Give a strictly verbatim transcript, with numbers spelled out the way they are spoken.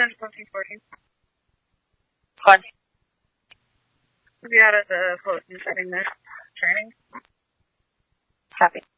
Send fourteen fourteen. Fine. We'll be out of the float and setting this training. Happy.